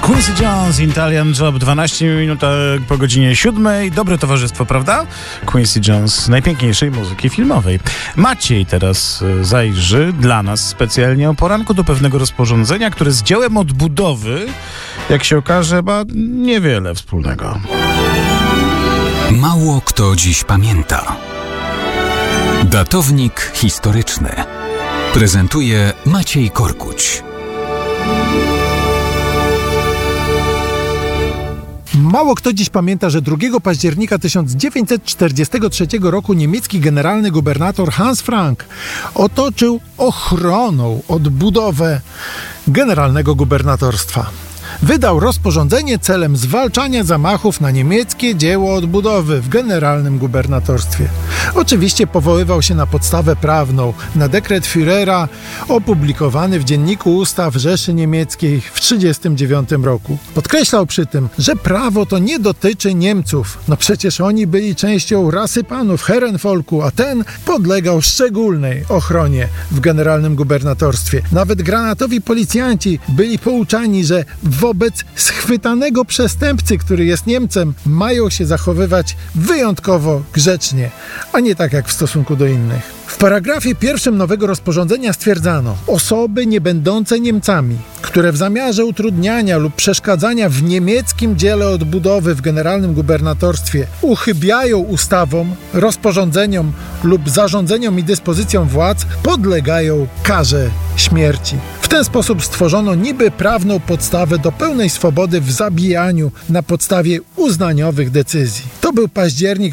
Quincy Jones, Italian Job, 12 minut po godzinie 7. Dobre towarzystwo, prawda? Quincy Jones, najpiękniejszej muzyki filmowej. Maciej teraz zajrzy dla nas specjalnie o poranku do pewnego rozporządzenia, które z dziełem odbudowy, jak się okaże, ma niewiele wspólnego. Mało kto dziś pamięta. Datownik historyczny prezentuje Maciej Korkuć. Mało kto dziś pamięta, że 2 października 1943 roku niemiecki generalny gubernator Hans Frank otoczył ochroną odbudowę generalnego gubernatorstwa. Wydał rozporządzenie celem zwalczania zamachów na niemieckie dzieło odbudowy w generalnym gubernatorstwie. Oczywiście powoływał się na podstawę prawną, na dekret Führera opublikowany w Dzienniku Ustaw Rzeszy Niemieckiej w 1939 roku. Podkreślał przy tym, że prawo to nie dotyczy Niemców. No przecież oni byli częścią rasy panów, Herrenvolku, a ten podlegał szczególnej ochronie w generalnym gubernatorstwie. Nawet granatowi policjanci byli pouczani, że wobec schwytanego przestępcy, który jest Niemcem, mają się zachowywać wyjątkowo grzecznie, a nie tak jak w stosunku do innych. W paragrafie 1 nowego rozporządzenia stwierdzano: osoby nie będące Niemcami, które w zamiarze utrudniania lub przeszkadzania w niemieckim dziele odbudowy w generalnym gubernatorstwie uchybiają ustawom, rozporządzeniom lub zarządzeniom i dyspozycjom władz, podlegają karze śmierci. W ten sposób stworzono niby prawną podstawę do pełnej swobody w zabijaniu na podstawie uznaniowych decyzji. To był październik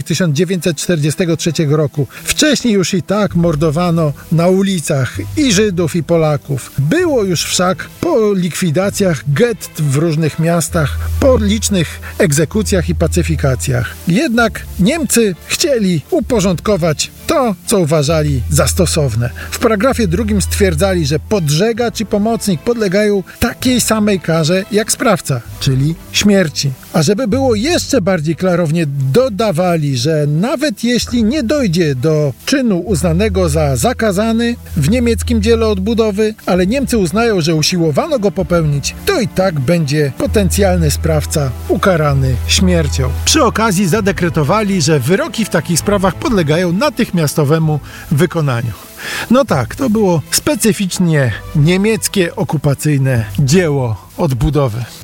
1943 roku. Wcześniej już i tak mordowano na ulicach i Żydów, i Polaków. Było już wszak po likwidacjach gett w różnych miastach, po licznych egzekucjach i pacyfikacjach. Jednak Niemcy chcieli uporządkować to, co uważali za stosowne. W paragrafie 2 stwierdzali, że podżegacz i pomocnik podlegają takiej samej karze jak sprawca, czyli śmierci. A żeby było jeszcze bardziej klarownie, dodawali, że nawet jeśli nie dojdzie do czynu uznanego za zakazany w niemieckim dziele odbudowy, ale Niemcy uznają, że usiłowano go popełnić, to i tak będzie potencjalny sprawca ukarany śmiercią. Przy okazji zadekretowali, że wyroki w takich sprawach podlegają natychmiastowemu wykonaniu. No tak, to było specyficznie niemieckie okupacyjne dzieło odbudowy.